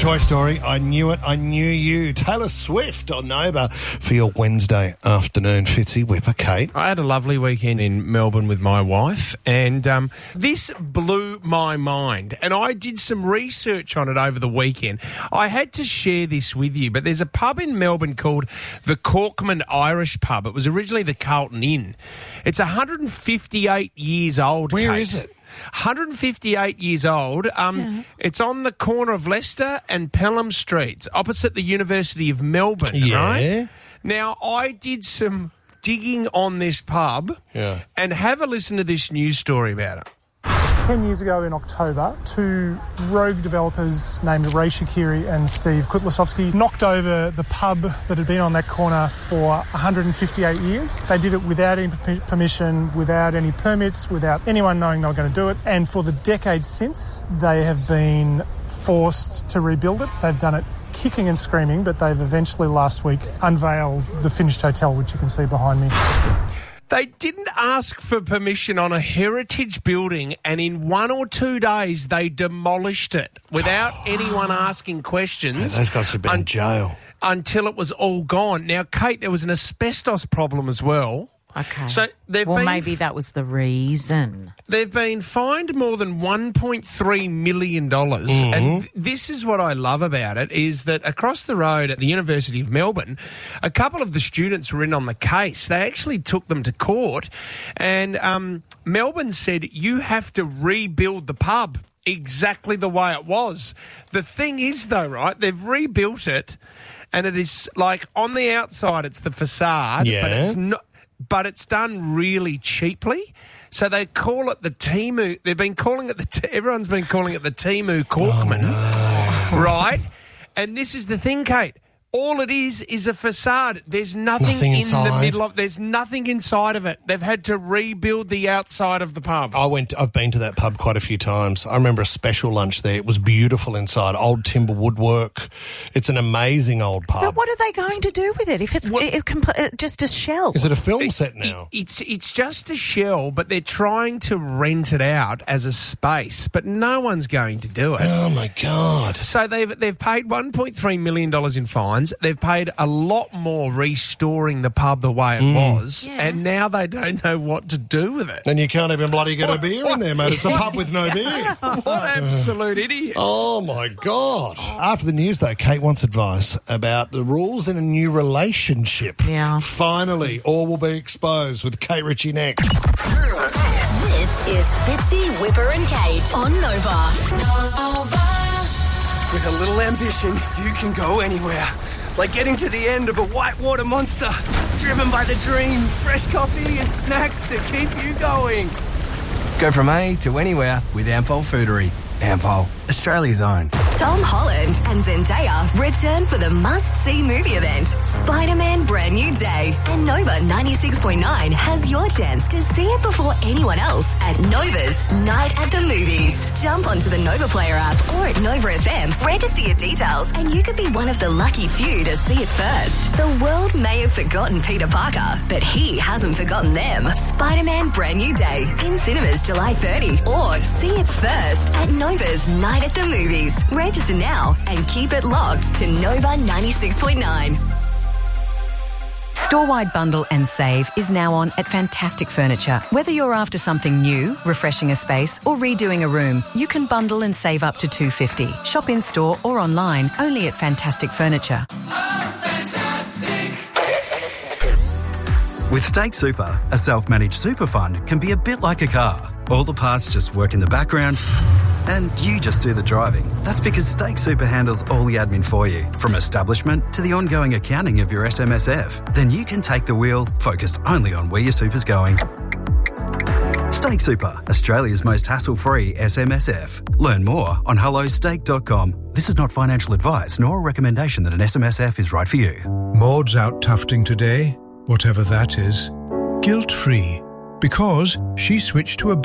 Toy Story. I knew it. I knew you. Taylor Swift on Nova for your Wednesday afternoon. Fitzy, Whipper, Kate. I had a lovely weekend in Melbourne with my wife, and this blew my mind. And I did some research on it over the weekend. I had to share this with you, but there's a pub in Melbourne called the Corkman Irish Pub. It was originally the Carlton Inn. It's 158 years old. Where Kate. is it? 158 years old. It's on the corner of Leicester and Pelham Streets, opposite the University of Melbourne, right? Now, I did some digging on this pub and have a listen to this news story about it. 10 years ago in October, two rogue developers named Ray Shakiri and Steve Kutlasovsky knocked over the pub that had been on that corner for 158 years. They did it without any permission, without any permits, without anyone knowing they were going to do it. And for the decades since, they have been forced to rebuild it. They've done it kicking and screaming, but they've eventually last week unveiled the finished hotel, which you can see behind me. They didn't ask for permission on a heritage building, and in 1 or 2 days they demolished it without anyone asking questions. Those guys have been in jail. Until it was all gone. Now, Kate, there was an asbestos problem as well. Okay. So maybe that was the reason. They've been fined more than $1.3 million. And this is what I love about it, is that across the road at the University of Melbourne, a couple of the students were in on the case. They actually took them to court, and Melbourne said, you have to rebuild the pub exactly the way it was. The thing is, though, right, they've rebuilt it, and it is like on the outside it's the facade, but it's not. But it's done really cheaply. So they call it the Temu. They've been calling it everyone's been calling it the Temu Corkman. Oh, no. Right? And this is the thing, Kate. All it is a facade. There's nothing in the middle of. There's nothing inside of it. They've had to rebuild the outside of the pub. I've been to that pub quite a few times. I remember a special lunch there. It was beautiful inside. Old timber woodwork. It's an amazing old pub. But what are they going to do with it if it's just a shell? Is it a film set now? It's just a shell, but they're trying to rent it out as a space, but no one's going to do it. Oh my God! So they've paid $1.3 million in fines. They've paid a lot more restoring the pub the way it was, and now they don't know what to do with it. And you can't even bloody get a beer in there, mate. It's a pub with no beer. What absolute idiots. Oh, my God. After the news, though, Kate wants advice about the rules in a new relationship. Yeah. Finally, all will be exposed with Kate Ritchie next. This is Fitzy, Whipper and Kate on Nova. With a little ambition, you can go anywhere. Like getting to the end of a whitewater monster. Driven by the dream, fresh coffee and snacks to keep you going. Go from A to anywhere with Ampol Foodery. Ampol, Australia's own. Tom Holland and Zendaya return for the must-see movie event, Spider-Man Brand New Day. And Nova 96.9 has your chance to see it before anyone else at Nova's Night at the Movies. Jump onto the Nova Player app or at Nova FM, register your details, and you could be one of the lucky few to see it first. The world may have forgotten Peter Parker, but he hasn't forgotten them. Spider-Man Brand New Day in cinemas July 30, or see it first at Nova's Night at the Movies. Register now and keep it locked to Nova 96.9. Store-wide bundle and save is now on at Fantastic Furniture. Whether you're after something new, refreshing a space, or redoing a room, you can bundle and save up to $250. Shop in store or online, only at Fantastic Furniture. With Stake Super, a self-managed super fund can be a bit like a car. All the parts just work in the background and you just do the driving. That's because Stake Super handles all the admin for you, from establishment to the ongoing accounting of your SMSF. Then you can take the wheel, focused only on where your super's going. Stake Super, Australia's most hassle-free SMSF. Learn more on hellostake.com. This is not financial advice nor a recommendation that an SMSF is right for you. Maud's out tufting today, whatever that is, guilt-free, because she switched to a